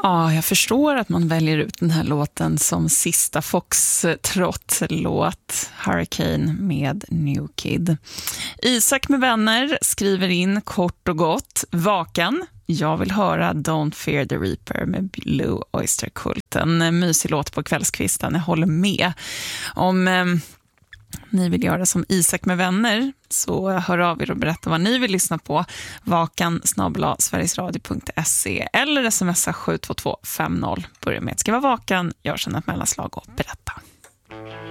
Ja, jag förstår att man väljer ut den här låten som sista Foxtrot-låt, Hurricane med New Kid. Isak med vänner skriver in kort och gott: vaken. Jag vill höra Don't Fear the Reaper med Blue Oyster Cult. En mysig låt på kvällskvisten, jag håller med. Om ni vill göra som Isak med vänner, så hör av er och berätta vad ni vill lyssna på. vakan@sverigesradio.se eller smsa 72250. Börja med att skriva vakan, gör sedan ett mellanslag och berätta.